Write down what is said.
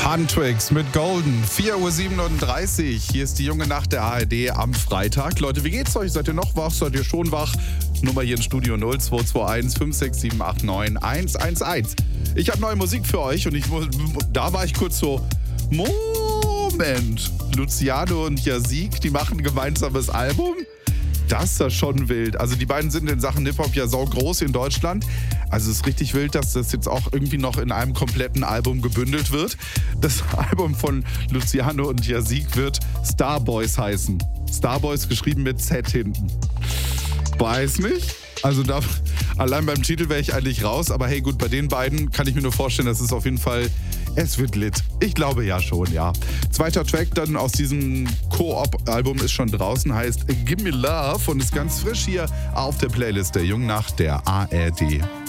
Huntrix mit Golden, 4:37 Uhr. Hier ist die junge Nacht der ARD am Freitag. Leute, wie geht's euch? Seid ihr noch wach? Seid ihr schon wach? Nummer hier im Studio 0221 56789 111. Ich habe neue Musik für euch und da war ich kurz so, Moment, Luciano und Yazig, die machen ein gemeinsames Album? Das ist ja schon wild. Also die beiden sind in Sachen Hip-Hop ja saugroß in Deutschland. Also es ist richtig wild, dass das jetzt auch irgendwie noch in einem kompletten Album gebündelt wird. Das Album von Luciano und Yazig wird Starboys heißen. Starboys geschrieben mit Z hinten. Weiß nicht. Also allein beim Titel wäre ich eigentlich raus. Aber hey gut, bei den beiden kann ich mir nur vorstellen, dass es auf jeden Fall, es wird lit. Ich glaube ja schon, ja. Zweiter Track dann aus diesem Co-op-Album ist schon draußen, heißt Gimme Love und ist ganz frisch hier auf der Playlist der Jungen Nacht der ARD.